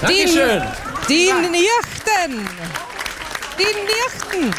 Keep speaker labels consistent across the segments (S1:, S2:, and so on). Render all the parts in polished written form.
S1: Dankeschön.
S2: Die Nirchten. Die Nirchten.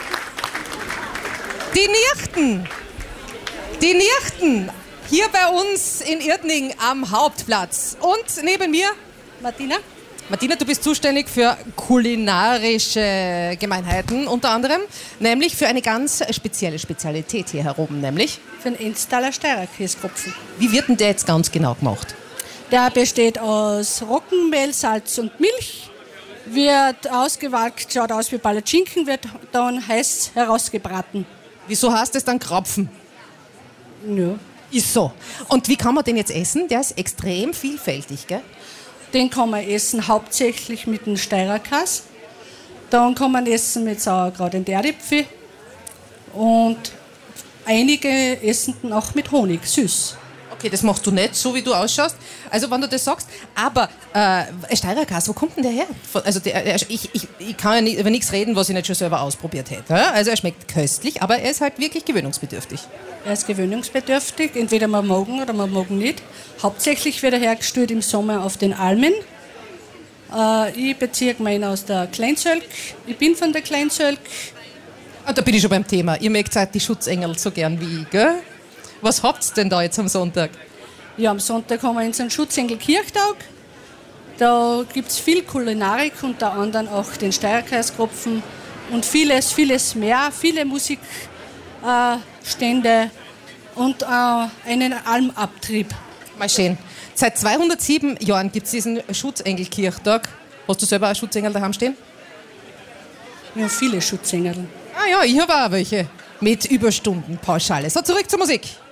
S2: Die Nirchten. Die Nirchten. Hier bei uns in Irtning am Hauptplatz. Und neben mir Martina. Martina, du bist zuständig für kulinarische Gemeinheiten unter anderem, nämlich für eine ganz spezielle Spezialität hier herum, nämlich
S3: für den Enztaler Steirerkäskropfen.
S2: Wie wird denn der jetzt ganz genau gemacht?
S3: Der besteht aus Roggenmehl, Salz und Milch, wird ausgewalkt, schaut aus wie Palatschinken, wird dann heiß herausgebraten.
S2: Wieso heißt es dann Krapfen?
S3: Ja.
S2: Ist so. Und wie kann man den jetzt essen? Der ist extrem vielfältig, gell?
S3: Den kann man essen hauptsächlich mit dem Steirerkäse. Dann kann man essen mit Sauerkraut und Erdäpfel. Und einige essen den auch mit Honig, süß.
S2: Okay, das machst du nicht, so wie du ausschaust. Also, wenn du das sagst. Aber Steirerkäse, wo kommt denn der her? Also, ich kann ja über nichts reden, was ich nicht schon selber ausprobiert hätte. Ja? Also, er schmeckt köstlich, aber er ist halt wirklich gewöhnungsbedürftig.
S3: Er ist gewöhnungsbedürftig, entweder man mag ihn oder man mag ihn nicht. Hauptsächlich wird er hergestellt im Sommer auf den Almen. Ich beziehe meinen aus der Kleinzölk. Ich bin von der Kleinzölk.
S2: Ah, da bin ich schon beim Thema. Ihr mögt halt die Schutzengel so gern wie ich, gell? Was habt ihr denn da jetzt am Sonntag?
S3: Ja, am Sonntag haben wir unseren Schutzengel-Kirchtag. Da gibt es viel Kulinarik, unter anderem auch den Steirerkäskropfen und vieles, vieles mehr. Viele Musikstände und einen Almabtrieb.
S2: Mal schön. Seit 207 Jahren gibt es diesen Schutzengel-Kirchtag. Hast du selber einen Schutzengel daheim stehen?
S3: Wir haben viele Schutzengel.
S2: Ah ja, ich habe auch welche. Mit Überstundenpauschale. So, zurück zur Musik.